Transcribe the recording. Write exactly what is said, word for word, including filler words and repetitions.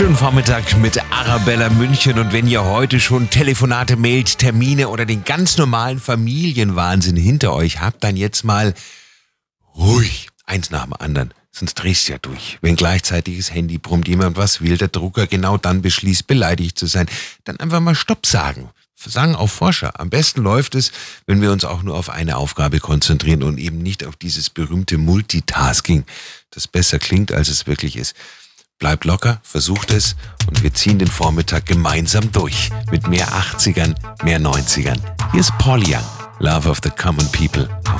Schönen Vormittag mit Arabella München, und wenn ihr heute schon Telefonate, Mails, Termine oder den ganz normalen Familienwahnsinn hinter euch habt, dann jetzt mal ruhig, eins nach dem anderen, sonst drehst du ja durch. Wenn gleichzeitig das Handy brummt, jemand was will, der Drucker genau dann beschließt, beleidigt zu sein, dann einfach mal Stopp sagen. Sagen auch Forscher. Am besten läuft es, wenn wir uns auch nur auf eine Aufgabe konzentrieren und eben nicht auf dieses berühmte Multitasking, das besser klingt, als es wirklich ist. Bleibt locker, versucht es, und wir ziehen den Vormittag gemeinsam durch. Mit mehr achtzigern, mehr neunzigern. Hier ist Paul Young, Love of the Common People auf